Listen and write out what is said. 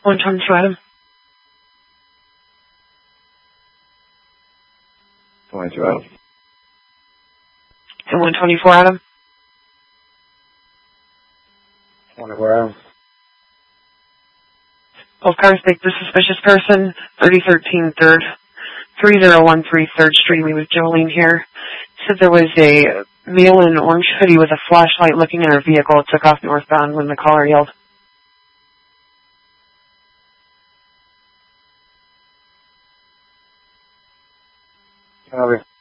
122 Adam. 22 Adam. And 124 Adam. 24 Adam. Both cars take the suspicious person, 3013 3rd, 3013 3rd Street. We with Jolene here. Said there was a male in an orange hoodie with a flashlight looking at her vehicle. It took off northbound when the caller yelled. Copy.